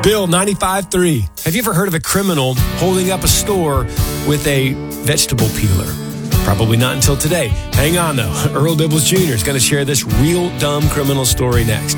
Bill 95.3. Have you ever heard of a criminal holding up a store with a vegetable peeler? Probably not until today. Hang on, though. Earl Dibbles Jr. is going to share this real dumb criminal story next.